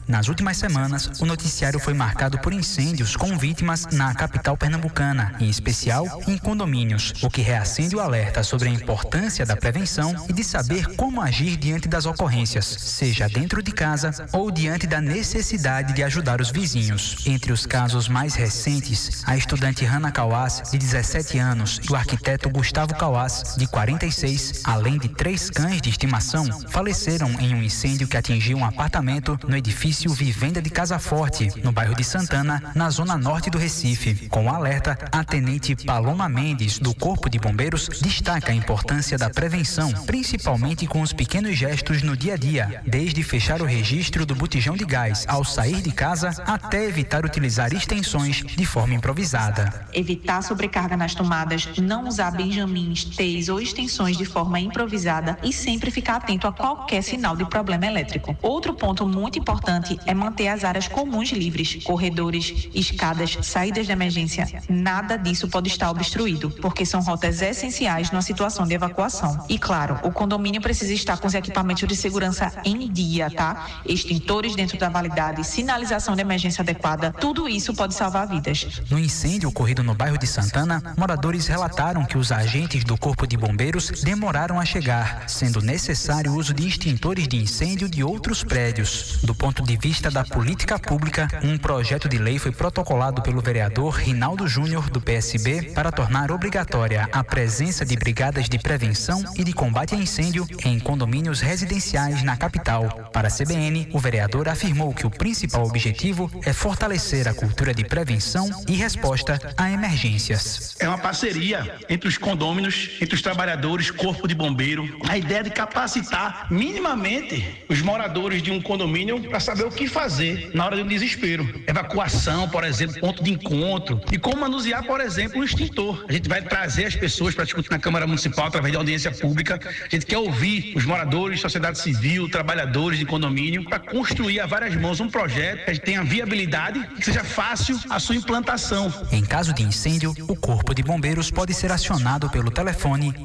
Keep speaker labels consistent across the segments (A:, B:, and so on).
A: Nas últimas semanas, o noticiário foi marcado por incêndios com vítimas na capital pernambucana, em especial em condomínios, o que reacende o alerta sobre a importância da prevenção e de saber como agir diante das ocorrências, seja dentro de casa ou diante da necessidade de ajudar os vizinhos. Entre os casos mais recentes, a estudante Hannah Kawaz, de 17 anos, e o arquiteto Gustavo Kawaz, de 46, além de 3 cães de estimação, faleceram em um incêndio que atingiu um apartamento no edifício Vivenda de Casa Forte, no bairro de Santana, na zona norte do Recife. Com o alerta, a tenente Paloma Mendes, do Corpo de Bombeiros, destaca a importância da prevenção, principalmente com os pequenos gestos no dia a dia, desde fechar o registro do botijão de gás ao sair de casa até evitar utilizar extensões de forma improvisada.
B: Evitar sobrecarga nas tomadas, não usar benjamins, T's ou extensões de forma improvisada e sempre ficar atento a qualquer sinal de problema elétrico. Outro ponto muito importante é manter as áreas comuns livres, corredores, escadas, saídas de emergência. Nada disso pode estar obstruído, porque são rotas essenciais numa situação de evacuação. E claro, o condomínio precisa estar com os equipamentos de segurança em dia, tá? Extintores dentro da validade, sinalização de emergência adequada, tudo isso pode salvar vidas.
A: No incêndio ocorrido no bairro de Santana, moradores relataram que os agentes do Corpo de Bombeiros demoraram a chegar, sendo necessário o uso de extintores de incêndio de outros prédios. Do ponto de vista da política pública, um projeto de lei foi protocolado pelo vereador Rinaldo Júnior, do PSB, para tornar obrigatória a presença de brigadas de prevenção e de combate a incêndio em condomínios residenciais na capital. Para a CBN, o vereador afirmou que o principal objetivo é fortalecer a cultura de prevenção e resposta a emergências.
C: É uma parceria entre os condôminos, entre os trabalhadores, corpo de bombeiro, a ideia de capacitar minimamente os moradores de um condomínio para saber o que fazer na hora de um desespero. Evacuação, por exemplo, ponto de encontro e como manusear, por exemplo, um extintor. A gente vai trazer as pessoas para discutir na Câmara Municipal através de audiência pública. A gente quer ouvir os moradores, sociedade civil, trabalhadores de condomínio para construir a várias mãos um projeto que a gente tenha viabilidade e que seja fácil a sua implantação.
A: Em caso de incêndio, o Corpo de Bombeiros pode ser acionado pelo telefone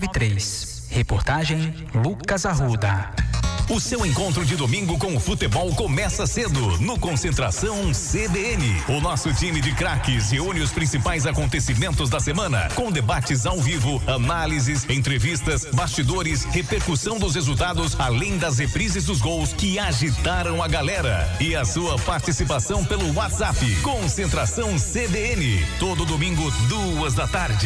A: 193. Reportagem Lucas Arruda.
D: O seu encontro de domingo com o futebol começa cedo no Concentração CBN. O nosso time de craques reúne os principais acontecimentos da semana, com debates ao vivo, análises, entrevistas, bastidores, repercussão dos resultados, além das reprises dos gols que agitaram a galera. E a sua participação pelo WhatsApp. Concentração CBN. Todo domingo, 14h.